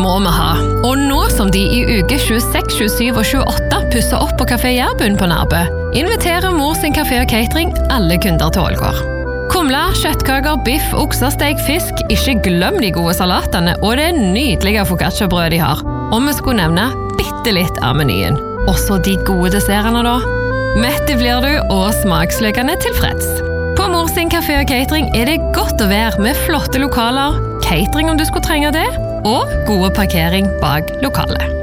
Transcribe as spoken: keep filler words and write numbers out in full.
må vi ha. Og nå som de i uke tjueseks, tjuesju og tjueåtte pusser opp på Kafé Jærbund på Nærbø, inviterer Mor sin kafé og catering alle kunder til Ålgård. Kumla, kjøttkaker, biff, oksesteg, fisk, ikke glem de gode salatene og det nydelige focaccia-brød de har. Og vi skulle nevne bitte litt av menyen. Også de gode dessertene da. Mette blir du og smaksløkene tilfreds. På Mor sin kafé og catering er det godt å være med flotte lokaler, catering om du skulle trenge det, og gode parkering bak lokalet.